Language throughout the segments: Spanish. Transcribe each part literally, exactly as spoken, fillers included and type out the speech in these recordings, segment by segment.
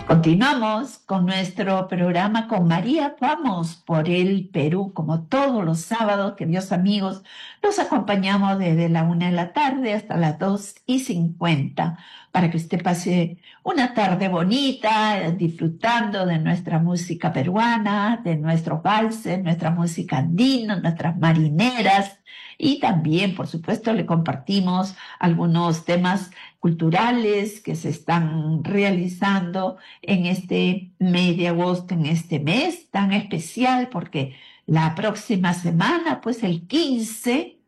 Continuamos con nuestro programa con María. Vamos por el Perú, como todos los sábados, queridos amigos. Los acompañamos desde la una de la tarde hasta las dos y cincuenta para que usted pase una tarde bonita, disfrutando de nuestra música peruana, de nuestros valses, nuestra música andina, nuestras marineras. Y también, por supuesto, le compartimos algunos temas culturales que se están realizando en este mes de agosto, en este mes tan especial, porque la próxima semana, pues el quince,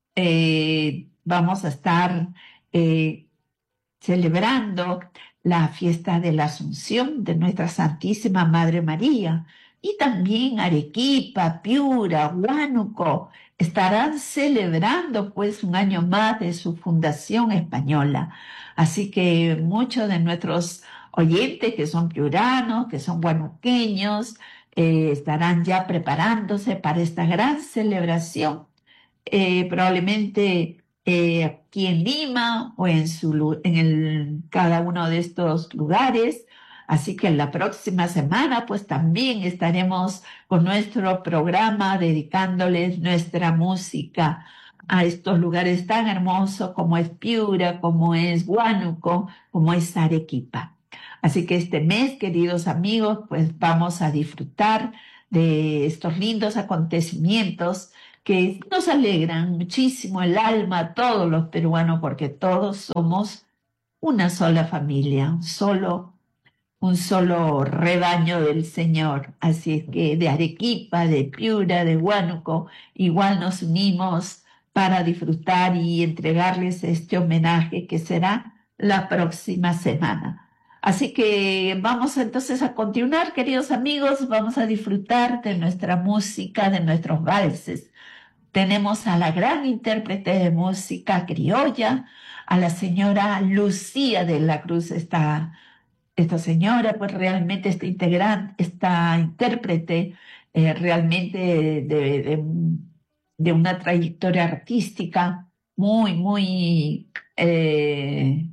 eh, vamos a estar eh, celebrando la fiesta de la Asunción de nuestra Santísima Madre María. Y también Arequipa, Piura, Huánuco estarán celebrando pues un año más de su fundación española. Así que muchos de nuestros oyentes que son piuranos, que son huanuqueños, eh, estarán ya preparándose para esta gran celebración. Eh, probablemente eh, aquí en Lima o en, su, en el, cada uno de estos lugares. Así que la próxima semana pues también estaremos con nuestro programa dedicándoles nuestra música a estos lugares tan hermosos como es Piura, como es Huánuco, como es Arequipa. Así que este mes, queridos amigos, pues vamos a disfrutar de estos lindos acontecimientos que nos alegran muchísimo el alma a todos los peruanos, porque todos somos una sola familia, un solo, un solo rebaño del Señor. Así es que de Arequipa, de Piura, de Huánuco, igual nos unimos para disfrutar y entregarles este homenaje que será la próxima semana. Así que vamos entonces a continuar, queridos amigos, vamos a disfrutar de nuestra música, de nuestros valses. Tenemos a la gran intérprete de música criolla, a la señora Lucía de la Cruz. Esta, esta señora, pues realmente esta integrante, esta intérprete, eh, realmente de, de, de, una trayectoria artística muy, muy, eh,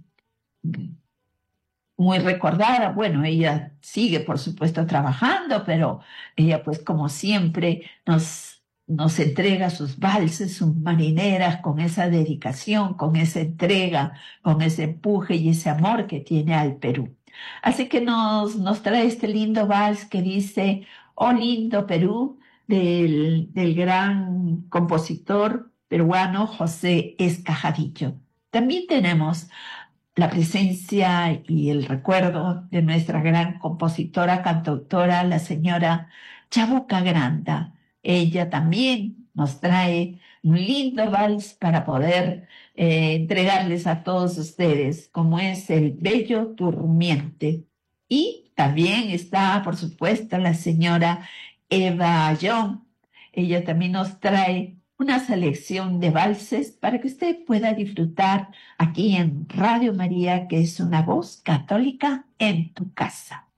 muy recordada. Bueno, ella sigue, por supuesto, trabajando, pero ella, pues como siempre, nos nos entrega sus valses, sus marineras con esa dedicación, con esa entrega, con ese empuje y ese amor que tiene al Perú. Así que nos, nos trae este lindo vals que dice, oh lindo Perú, del, del gran compositor peruano José Escajadillo. También tenemos la presencia y el recuerdo de nuestra gran compositora, cantautora, la señora Chabuca Granda. Ella también nos trae un lindo vals para poder eh, entregarles a todos ustedes, como es el Bello Durmiente. Y también está, por supuesto, la señora Eva Ayón. Ella también nos trae una selección de valses para que usted pueda disfrutar aquí en Radio María, que es una voz católica en tu casa.